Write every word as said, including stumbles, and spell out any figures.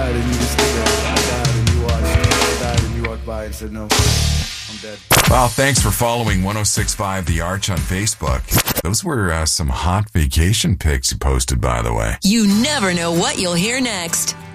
died and you just stood there. I died and you watched. I died and you walked by and said, no, I'm dead. Well, thanks for following one oh six point five The Arch on Facebook. Those were uh, some hot vacation pics you posted, by the way. You never know what you'll hear next.